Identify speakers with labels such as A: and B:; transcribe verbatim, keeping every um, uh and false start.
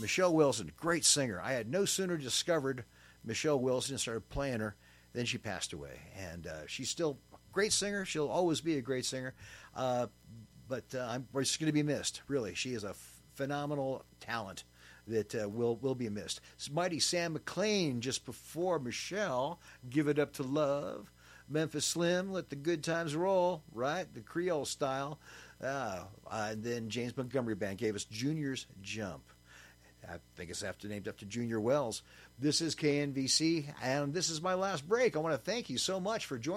A: Michelle Wilson, great singer. I had no sooner discovered Michelle Wilson and started playing her than she passed away. And uh, she's still a great singer. She'll always be a great singer. Uh, but uh, I'm, she's going to be missed, really. She is a f- phenomenal talent that uh, will will be missed. It's mighty Sam McLean just before Michelle, Give It Up to Love. Memphis Slim, Let the Good Times Roll, right? The Creole style. Uh, uh, and then James Montgomery Band gave us Junior's Jump. I think it's after named after Junior Wells. This is K N V C, and this is my last break. I want to thank you so much for joining